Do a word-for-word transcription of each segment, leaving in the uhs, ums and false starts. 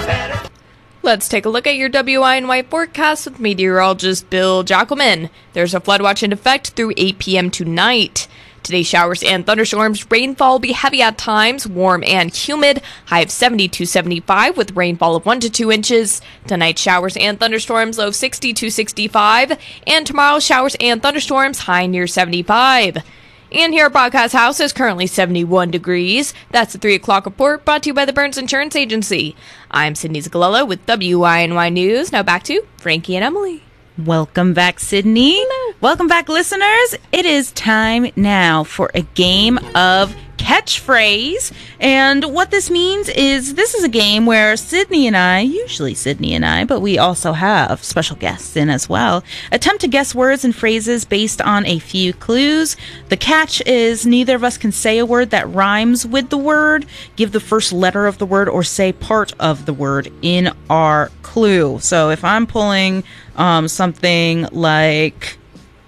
Let's take a look at your W I N Y forecast with meteorologist Bill Jackelman. There's a flood watch in effect through eight p.m. tonight. Today's showers and thunderstorms. Rainfall will be heavy at times, warm and humid. High of seventy to seventy-five with rainfall of one to two inches. Tonight, showers and thunderstorms, low of sixty to sixty-five. And tomorrow, showers and thunderstorms, high near seventy-five. And here at Broadcast House is currently seventy-one degrees. That's the three o'clock report brought to you by the Burns Insurance Agency. I'm Sydney Zagalello with W I N Y News. Now back to Frankie and Emily. Welcome back, Sydney. Hello. Welcome back, listeners. It is time now for a game of catchphrase. And what this means is this is a game where Sydney and I, usually Sydney and I, but we also have special guests in as well, attempt to guess words and phrases based on a few clues. The catch is neither of us can say a word that rhymes with the word, give the first letter of the word, or say part of the word in our clue. So if I'm pulling um, something like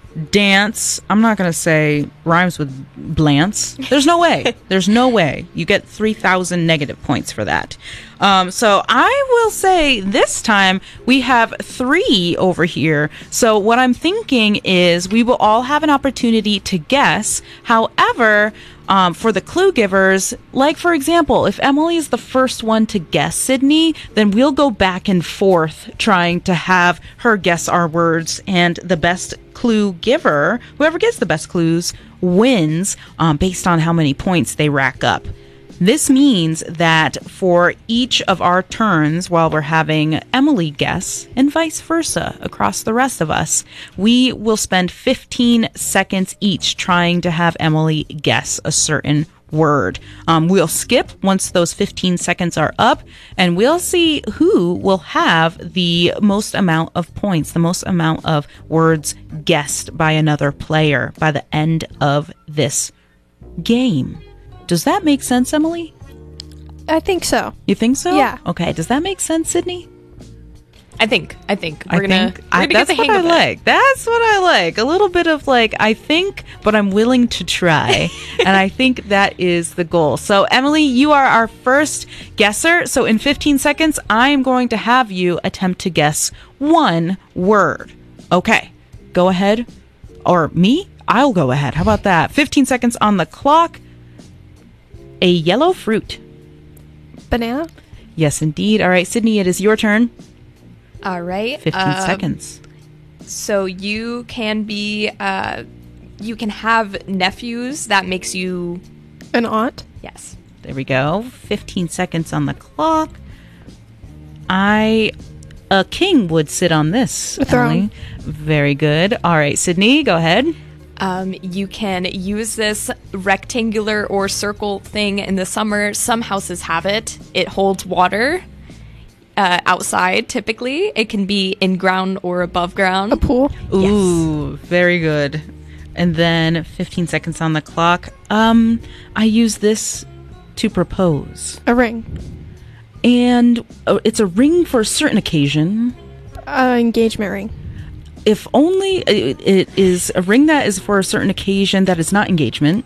dance, I'm not going to say rhymes with blance. There's no way. There's no way. You get three thousand negative points for that. Um, so I will say this time we have three over here. So what I'm thinking is we will all have an opportunity to guess. However, um, for the clue givers, like for example, if Emily is the first one to guess Sydney, then we'll go back and forth trying to have her guess our words, and the best clue giver, whoever gets the best clues, wins um, based on how many points they rack up. This means that for each of our turns, while we're having Emily guess, and vice versa across the rest of us, we will spend fifteen seconds each trying to have Emily guess a certain word. Um, we'll skip once those fifteen seconds are up, and we'll see who will have the most amount of points, the most amount of words guessed by another player by the end of this game. Does that make sense, Emily? I think so. You think so? Yeah. Okay. Does that make sense, Sydney? I think. I think. We're I going think to I, get that's the hang what of I it. like. That's what I like. A little bit of like, I think, but I'm willing to try. And I think that is the goal. So, Emily, you are our first guesser. So, in fifteen seconds, I am going to have you attempt to guess one word. Okay. Go ahead. Or me? I'll go ahead. How about that? fifteen seconds on the clock. A yellow fruit. Banana? Yes, indeed. All right, Sydney, it is your turn. All right. fifteen um, seconds. So you can be, uh, you can have nephews. That makes you, An aunt? yes. There we go. fifteen seconds on the clock. I, a king would sit on this. A throne. Emily. Very good. All right, Sydney, go ahead. Um, you can use this rectangular or circle thing in the summer. Some houses have it. It holds water uh, outside, typically. It can be in ground or above ground. A pool? Ooh, very good. And then fifteen seconds on the clock. Um, I use this to propose. A ring? And uh, it's a ring for a certain occasion. A engagement ring? If only it, it is a ring that is for a certain occasion that is not engagement.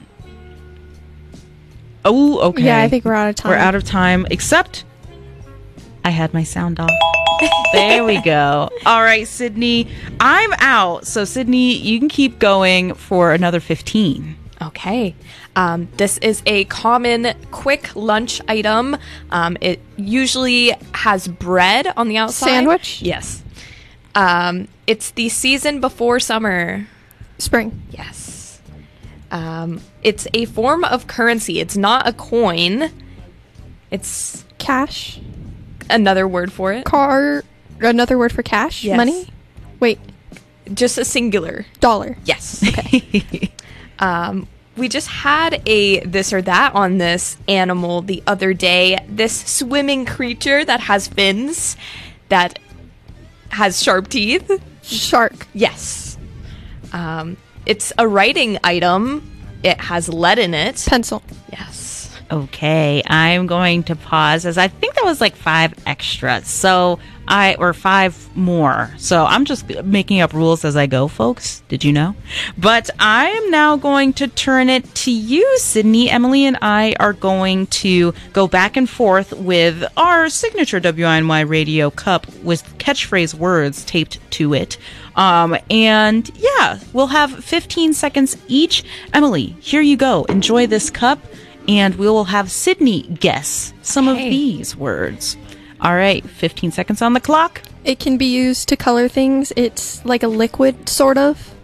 Oh, okay. Yeah, I think we're out of time. We're out of time, except I had my sound off. There we go. All right, Sydney, I'm out. So, Sydney, you can keep going for another fifteen. Okay. Um, this is a common quick lunch item. Um, it usually has bread on the outside. Sandwich? Yes. Um, it's the season before summer. Spring? Yes. Um, it's a form of currency. It's not a coin. It's Cash? another word for it. Car? Another word for cash? Yes. Money? Wait, Just a singular. dollar. Yes. Okay. um, we just had a this or that on this animal the other day. This swimming creature that has fins, that has sharp teeth. Shark? Yes. Um, it's a writing item. It has lead in it. Pencil? Yes. Okay, I'm going to pause as I think that was like five extra. So I, or five more. So I'm just making up rules as I go, folks. Did you know? But I am now going to turn it to you, Sydney. Emily and I are going to go back and forth with our signature W I N Y radio cup with catchphrase words taped to it. Um, and yeah, we'll have fifteen seconds each. Emily, here you go. Enjoy this cup. And we will have Sydney guess some Okay. of these words. All right, fifteen seconds on the clock. It can be used to color things. It's like a liquid, sort of.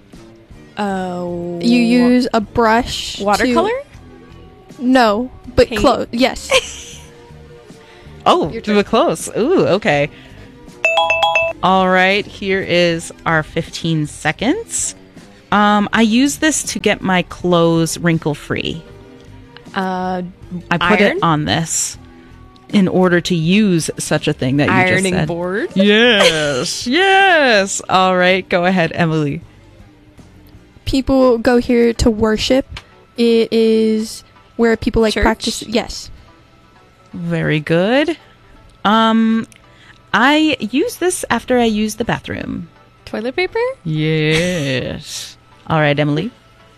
Oh. You use a brush. to- watercolor? No, but Paint? close. Yes. Oh, Your you turn. were close. Ooh, okay. All right, here is our fifteen seconds. Um, I use this to get my clothes wrinkle-free. Uh, I put Iron? it on this in order to use such a thing that you ironing just said. board. Yes, yes. All right, go ahead, Emily. People go here to worship. It is where people like Church? practice. Yes. Very good. Um, I use this after I use the bathroom. Toilet paper? Yes. All right, Emily.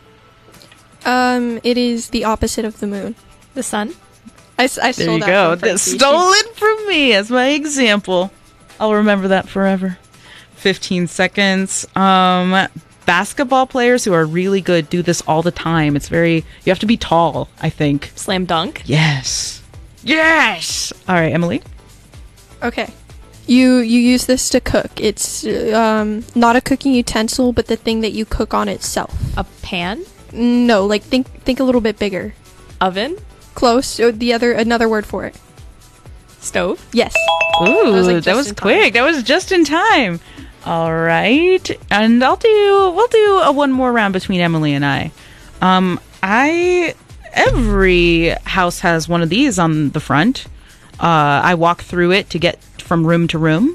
Um, it is the opposite of the moon. The sun? I, s- I There stole you that go. from That Francie. stole it from me as my example. I'll remember that forever. fifteen seconds. Um, basketball players who are really good do this all the time. It's very, you have to be tall, I think. Slam dunk? Yes. Yes. All right, Emily. Okay. You you use this to cook. It's uh, um not a cooking utensil, but the thing that you cook on itself. A pan? No, like think think a little bit bigger. Oven? Close. Or the other another word for it. Stove? Yes. Ooh, was, like, that just was in time. quick. That was just in time. All right, and I'll do. We'll do a one more round between Emily and I. Um, I every house has one of these on the front. Uh, I walk through it to get from room to room,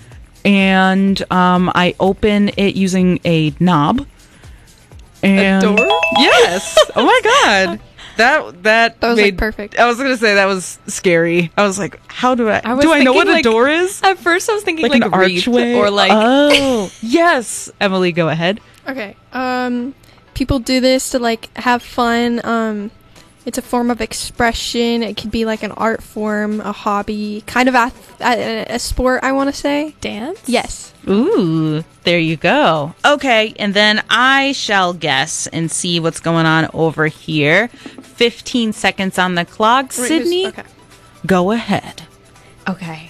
and um, I open it using a knob. And door? Yes. Oh my god. That that That was, made like, perfect. I was gonna say that was scary. I was like, how do I? I was do I know what thinking, a like- door is? At first I was thinking Like, like, an wreath archway or like Oh yes, Emily, go ahead. Okay. Um, people do this to like have fun. Um, it's a form of expression. It could be like an art form, a hobby, kind of a, a, a sport. I want to say. dance? Yes. Ooh, there you go. Okay, and then I shall guess and see what's going on over here. Fifteen seconds on the clock. Wait, who's- Sydney, Okay. go ahead. Okay.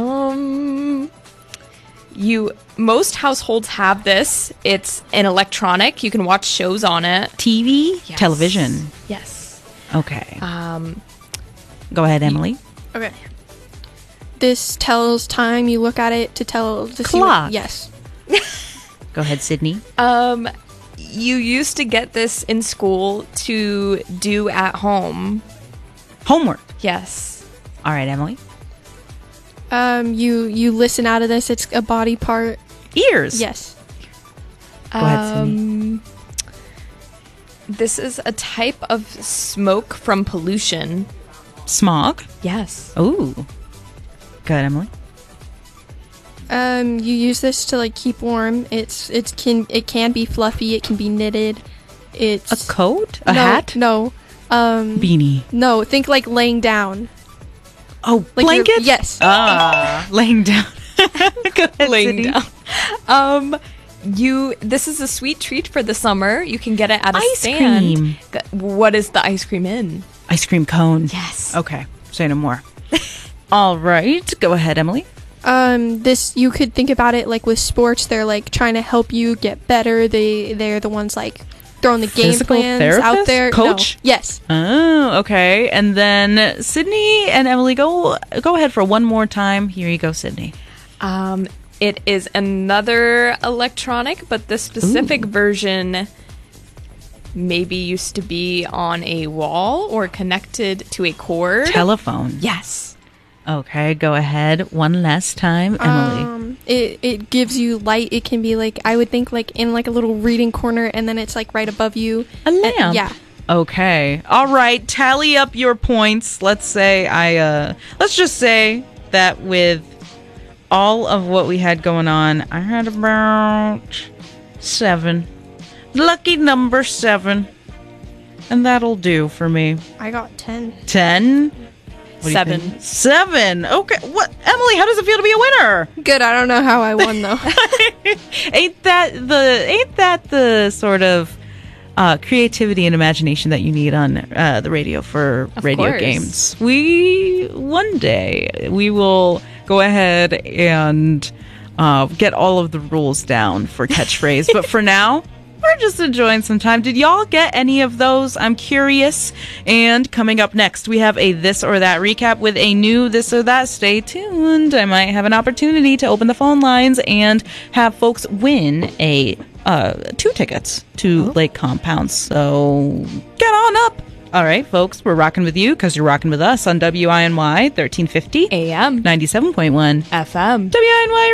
Um you most households have this. It's an electronic. You can watch shows on it. T V, Yes. television. Yes. Okay, Um go ahead, Emily. Okay. This tells time. You look at it to tell to see Clock. what, yes. Go ahead, Sydney. um you used to get this in school to do at home. Homework. Yes. All right, Emily. Um, you you listen out of this. It's a body part. Ears. Yes. Go ahead, Sydney. Um, this is a type of smoke from pollution. Smog. Yes. Ooh. Go ahead, Emily. Um, you use this to like keep warm. It's it's can it can be fluffy. It can be knitted. It's A coat? A no, hat? No. Um, Beanie. no. Think like laying down. Oh, Like you're- blanket? Yes. Ah, laying down. Go ahead, Laying Sydney. down. Um, you. This is a sweet treat for the summer. You can get it at a Ice stand. cream. G- What is the ice cream in? Ice cream cone. Yes. Okay, say no more. All right, go ahead, Emily. Um, this you could think about it like with sports. They're like trying to help you get better. They they're the ones like throwing the game Physical plans therapist? out there. No. Coach? Yes. Oh, okay. And then Sydney and Emily, go go ahead for one more time. Here you go, Sydney. Um, it is another electronic, but the specific Ooh. version maybe used to be on a wall or connected to a cord. Telephone. Yes. Okay, go ahead. One last time, Emily. Um, it it gives you light. It can be like I would think like in like a little reading corner, and then it's like right above you. A And- lamp. yeah. Okay. All right. Tally up your points. Let's say I, uh, let's just say that with all of what we had going on, I had about seven. Lucky number seven. And that'll do for me. I got ten. Ten? What do you Seven. think? Seven. Okay. What, Emily? How does it feel to be a winner? Good. I don't know how I won though. ain't that the ain't that the sort of uh, creativity and imagination that you need on uh, the radio for Of radio course. games? We one day we will go ahead and uh, get all of the rules down for catchphrase, but for now, we're just enjoying some time. Did y'all get any of those? I'm curious. And coming up next, we have a This or That recap with a new This or That. Stay tuned. I might have an opportunity to open the phone lines and have folks win a uh, two tickets to Lake Compounce. So get on up. All right, folks, we're rocking with you because you're rocking with us on W I N Y thirteen fifty A M ninety-seven point one F M. W I N Y